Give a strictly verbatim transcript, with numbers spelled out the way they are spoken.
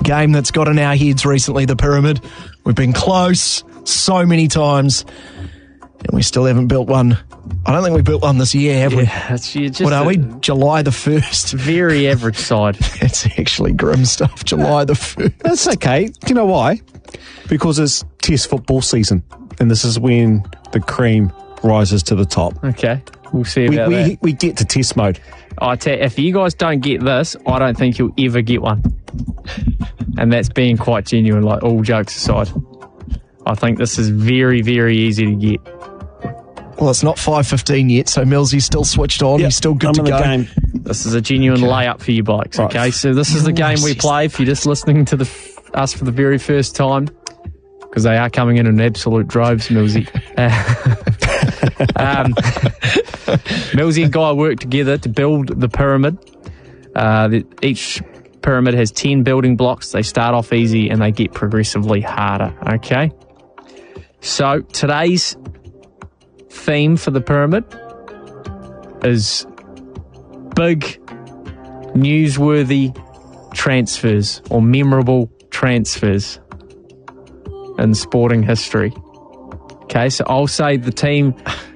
game that's got in our heads recently, the pyramid. We've been close so many times, and we still haven't built one. I don't think we built one this year, have yeah, it's, you're just we? What are a we? July the first. Very average side. It's actually grim stuff, July the first. That's okay. Do you know why? Because it's Test football season, and this is when the cream rises to the top. Okay, we'll see We, about we, that. we get to test mode. I tell you, if you guys don't get this, I don't think you'll ever get one. And that's being quite genuine, like all jokes aside. I think this is very, very easy to get. Well, it's not five fifteen yet, so Millsy's still switched on. Yep, He's still good I'm to in the go. game. This is a genuine Okay. layup for you blokes, Right. okay? So this is the game we play if you're just listening to the f- us for the very first time, because they are coming in in absolute droves, Millsy. um, Millsy and Guy work together to build the pyramid. Uh, the, each pyramid has ten building blocks. They start off easy and they get progressively harder, okay? So today's theme for the pyramid is big, newsworthy transfers or memorable transfers in sporting history. Okay, so I'll say the team